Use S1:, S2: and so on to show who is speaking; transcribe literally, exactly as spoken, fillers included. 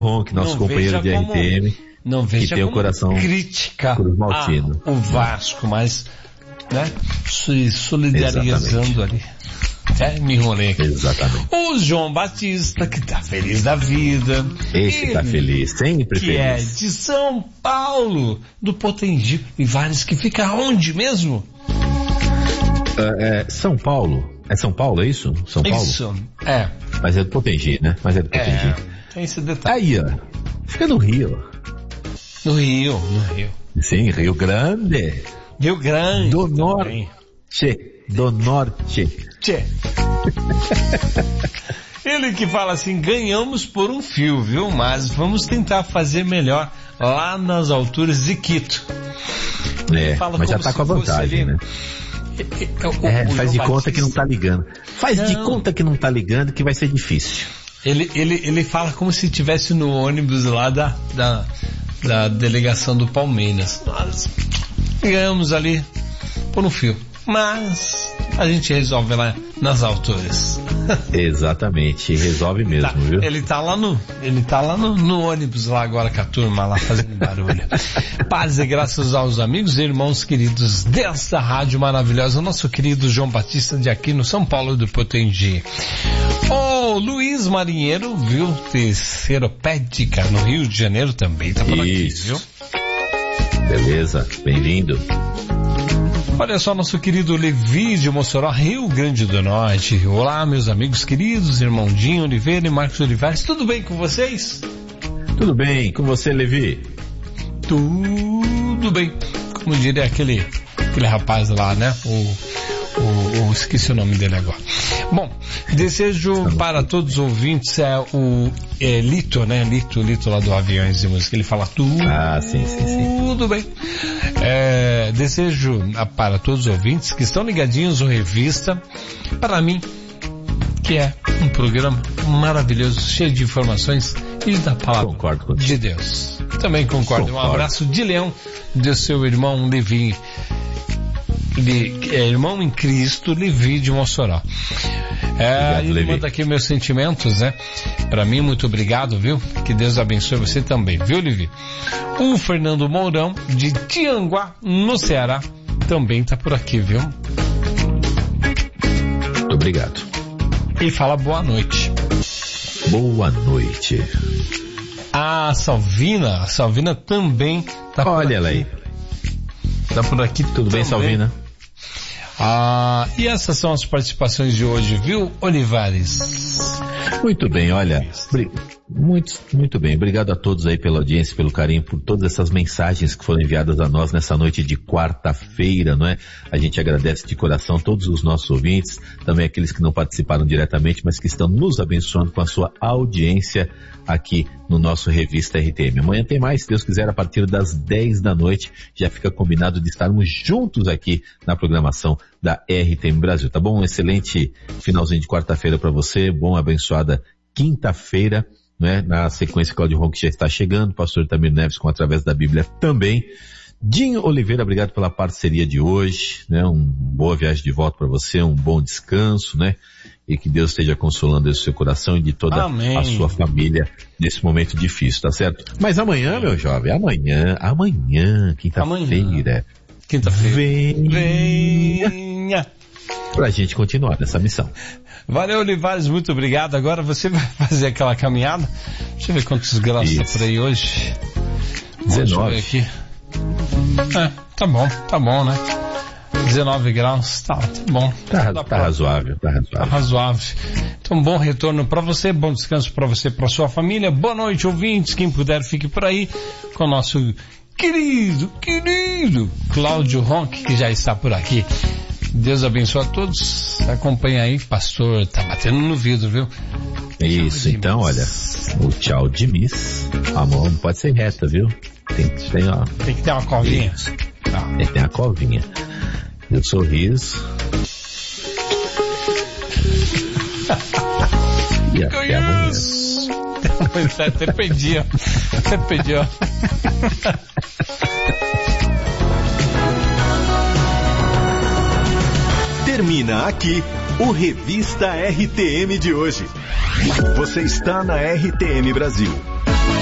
S1: Ronk, nosso
S2: não
S1: companheiro de R T M,
S2: não veja
S1: que tem o coração
S2: crítica
S1: cruzmaltino.
S2: o Vasco, mas, né, se solidarizando ali. É, me enrolei aqui.
S1: Exatamente.
S2: O João Batista, que tá feliz da vida.
S1: Esse
S2: Ele,
S1: tá feliz, sempre
S2: que
S1: feliz.
S2: é de São Paulo, do Potengi. E vários que fica onde mesmo?
S1: É, é, São Paulo. É São Paulo, é isso? São Paulo?
S2: Isso, é.
S1: Mas é do Potengi, né? Mas é do Potengi.
S2: É, tem esse detalhe.
S1: Aí, ó. Fica no Rio.
S2: No Rio, no Rio.
S1: Sim, Rio Grande.
S2: Rio Grande.
S1: Do
S2: também.
S1: Norte. Do Norte.
S2: Tchê. Ele que fala assim, ganhamos por um fio, viu? Mas vamos tentar fazer melhor lá nas alturas de Quito.
S1: É, mas já tá com a vantagem, né?
S2: O,
S1: é,
S2: o
S1: faz de
S2: Batista...
S1: conta que não tá ligando. Faz
S2: não.
S1: de conta que não tá ligando que vai ser difícil.
S2: Ele, ele, ele fala como se estivesse no ônibus lá da, da, da delegação do Palmeiras. Nós ganhamos ali por um fio. Mas a gente resolve lá nas alturas.
S1: Exatamente, resolve mesmo,
S2: tá,
S1: viu?
S2: Ele tá lá no, ele tá lá no, no ônibus lá agora com a turma lá fazendo barulho. Paz e graças aos amigos e irmãos queridos desta rádio maravilhosa, nosso querido João Batista de Aquino, São Paulo do Potengi. O Luiz Marinheiro, viu? Terceiropédica no Rio de Janeiro também tá por aqui, viu?
S1: Beleza, bem-vindo.
S2: Olha só, nosso querido Levi de Mossoró, Rio Grande do Norte. Olá, meus amigos queridos, irmãozinho Oliveira e Marcos Olivares. Tudo bem com vocês?
S1: Tudo bem, com você, Levi?
S2: Tudo bem. Como diria aquele, aquele rapaz lá, né? O, o, o, esqueci o nome dele agora. Bom, desejo para todos os ouvintes, é o é, Lito, né? Lito, Lito lá do Aviões e Música. Ele fala tudo.
S1: Ah, sim, sim, sim.
S2: Tudo bem. É, desejo para todos os ouvintes que estão ligadinhos no Revista, para mim, que é um programa maravilhoso, cheio de informações e da palavra
S1: concordo
S2: de Deus. Também concordo. concordo. Um abraço de Leão, do seu irmão Levi, de, é, irmão em Cristo, Levi de Mossoró. É, obrigado, ele manda aqui meus sentimentos, né? Pra mim, muito obrigado, viu? Que Deus abençoe você também, viu, Levi? O Fernando Mourão, de Tianguá, no Ceará, também tá por aqui, viu?
S1: Muito obrigado.
S2: E fala boa noite.
S1: Boa noite.
S2: A Salvina, a Salvina também tá por
S1: Olha
S2: aqui.
S1: ela aí.
S2: Tá por aqui.
S1: Tudo bem, Salvina?
S2: Ah, e essas são as participações de hoje, viu, Olivares?
S1: Muito bem, olha, muito, muito bem, obrigado a todos aí pela audiência, pelo carinho, por todas essas mensagens que foram enviadas a nós nessa noite de quarta-feira, não é? A gente agradece de coração todos os nossos ouvintes, também aqueles que não participaram diretamente, mas que estão nos abençoando com a sua audiência aqui no nosso Revista R T M. Amanhã tem mais, se Deus quiser, a partir das dez da noite, já fica combinado de estarmos juntos aqui na programação da R T M Brasil, tá bom? Um excelente finalzinho de quarta-feira para você, bom, abençoada quinta-feira, né? Na sequência, Cláudio Ronk já está chegando, pastor Tamir Neves com Através da Bíblia também. Dinho Oliveira, obrigado pela parceria de hoje, né? Um boa viagem de volta para você, um bom descanso, né? E que Deus esteja consolando o seu coração e de toda Amém. A sua família nesse momento difícil, tá certo? Mas amanhã, meu jovem, amanhã, amanhã, quinta-feira,
S2: quinta-feira,
S1: venha,
S2: venha
S1: pra gente continuar nessa missão.
S2: Valeu, Olivares, muito obrigado. Agora você vai fazer aquela caminhada. Deixa eu ver quantos graus Isso. tá por aí hoje.
S1: dezenove.
S2: Deixa eu ver aqui. É, tá bom, tá bom, né? dezenove graus, tá, tá bom.
S1: Tá, tá, tá razoável, tá razoável.
S2: Tá razoável. Então, bom retorno pra você, bom descanso pra você, pra sua família. Boa noite, ouvintes. Quem puder, fique por aí com o nosso querido, querido Cláudio Ronk, que já está por aqui. Deus abençoe a todos. Acompanha aí, pastor, tá batendo no vidro, viu?
S1: Isso, então, olha, o tchau de Miss, a mão não pode ser reta, viu? Tem que ter, ó,
S2: tem que ter uma covinha.
S1: Ah. Tem que ter uma covinha. E o sorriso. E até amanhã.
S2: Até perdi, ó. Até perdi, ó.
S3: Termina aqui o Revista R T M de hoje. Você está na R T M Brasil.